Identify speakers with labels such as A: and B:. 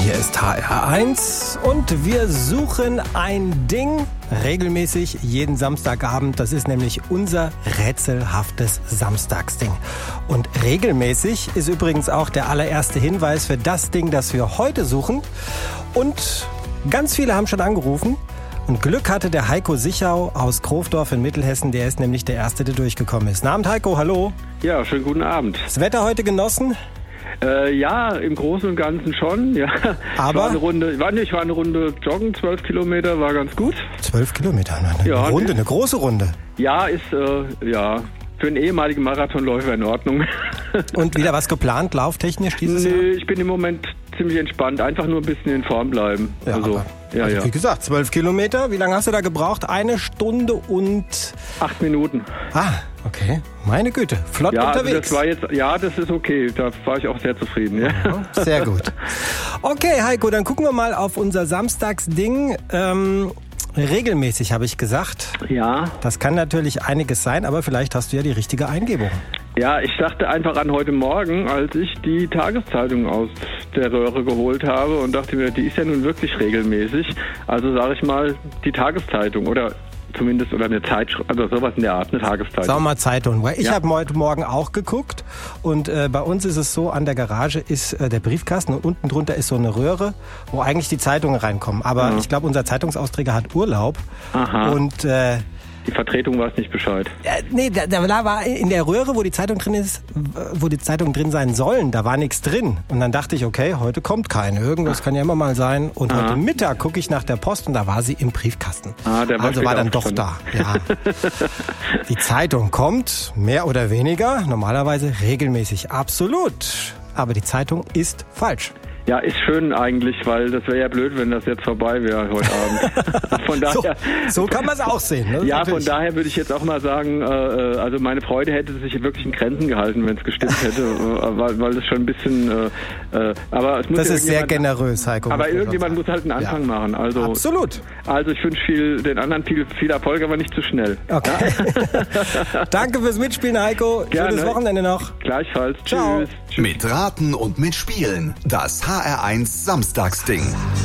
A: Hier ist HR1 und wir suchen ein Ding regelmäßig jeden Samstagabend. Das ist nämlich unser rätselhaftes Samstagsding. Und regelmäßig ist übrigens auch der allererste Hinweis für das Ding, das wir heute suchen. Und ganz viele haben schon angerufen. Und Glück hatte der Heiko Sichau aus Krofdorf in Mittelhessen. Der ist nämlich der Erste, der durchgekommen ist. Guten Abend, Heiko, hallo.
B: Ja, schönen guten Abend.
A: Das Wetter heute genossen?
B: Ja, im Großen und Ganzen schon. Ja.
A: Aber?
B: Ich war eine Runde joggen, 12 Kilometer, war ganz gut.
A: 12 Kilometer, eine große Runde.
B: Ja, ist, für einen ehemaligen Marathonläufer in Ordnung.
A: Und wieder was geplant, lauftechnisch dieses Jahr?
B: Nee, ich bin im Moment ziemlich entspannt, einfach nur ein bisschen in Form bleiben.
A: Ja,
B: also,
A: wie gesagt, 12 Kilometer, wie lange hast du da gebraucht? 1 Stunde und...
B: 8 Minuten.
A: Ah, okay. Meine Güte, flott unterwegs.
B: Das ist okay, da war ich auch sehr zufrieden. Ja.
A: Sehr gut. Okay, Heiko, dann gucken wir mal auf unser Samstagsding. Regelmäßig, habe ich gesagt.
B: Ja.
A: Das kann natürlich einiges sein, aber vielleicht hast du ja die richtige Eingebung.
B: Ja, ich dachte einfach an heute Morgen, als ich die Tageszeitung aus der Röhre geholt habe und dachte mir, die ist ja nun wirklich regelmäßig. Also sage ich mal, die Tageszeitung oder eine Zeitschrift, also sowas in der Art, eine Tageszeitung.
A: Sagen wir mal Zeitung, weil ich habe heute Morgen auch geguckt und bei uns ist es so, an der Garage ist der Briefkasten und unten drunter ist so eine Röhre, wo eigentlich die Zeitungen reinkommen. Aber ich glaube, unser Zeitungsausträger hat Urlaub.
B: Aha.
A: Und
B: die Vertretung weiß nicht Bescheid.
A: Nee, da war in der Röhre, wo die Zeitung drin ist, wo die Zeitungen drin sein sollen, da war nichts drin. Und dann dachte ich, okay, heute kommt keine. Irgendwas kann ja immer mal sein. Und heute Mittag gucke ich nach der Post und da war sie im Briefkasten. Also war dann doch da. Ja. Die Zeitung kommt, mehr oder weniger, normalerweise regelmäßig. Absolut. Aber die Zeitung ist falsch.
B: Ja, ist schön eigentlich, weil das wäre ja blöd, wenn das jetzt vorbei wäre heute Abend. Von daher,
A: so kann man es auch sehen. Ne?
B: Ja, von daher würde ich jetzt auch mal sagen, also meine Freude hätte sich wirklich in Grenzen gehalten, wenn es gestimmt hätte, weil das schon ein bisschen... aber es muss
A: das ist sehr generös, Heiko.
B: Aber irgendjemand muss halt einen Anfang machen. Also,
A: absolut.
B: Also ich wünsche den anderen viel Erfolg, aber nicht zu schnell.
A: Okay. Ja? Danke fürs Mitspielen, Heiko.
B: Gerne.
A: Schönes Wochenende noch.
B: Gleichfalls.
A: Ciao.
B: Tschüss.
C: Mit Raten und Mitspielen. Das HR1 Samstagsding.